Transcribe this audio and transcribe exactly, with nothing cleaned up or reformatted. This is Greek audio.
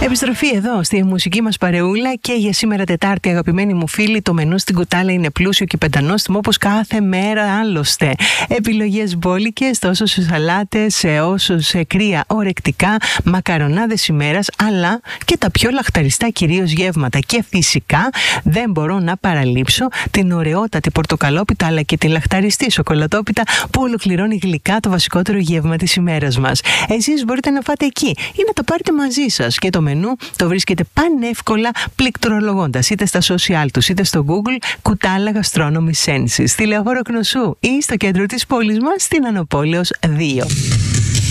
Επιστροφή εδώ στη μουσική μας παρεούλα και για σήμερα Τετάρτη, αγαπημένοι μου φίλοι, το μενού στην κουτάλα είναι πλούσιο και πεντανόστιμο όπως κάθε μέρα άλλωστε. Επιλογές μπόλικες τόσο σε σαλάτες όσο σε κρύα ορεκτικά, μακαρονάδες ημέρας, αλλά και τα πιο λαχταριστά κυρίως γεύματα. Και φυσικά δεν μπορώ να παραλείψω την ωραιότατη πορτοκαλόπιτα αλλά και την λαχταριστή σοκολατόπιτα που ολοκληρώνει γλυκά το βασικότερο γεύμα της ημέρας μας. Εσείς μπορείτε να φάτε εκεί ή να το πάρετε μαζί σας και το μενού το βρίσκεται πανεύκολα πληκτρολογώντας είτε στα social τους είτε στο Google Κουτάλα Gastronomy Senses, στη Λεωφόρο Κνωσού ή στο κέντρο της πόλης μας στην Ανοπόλεως δύο.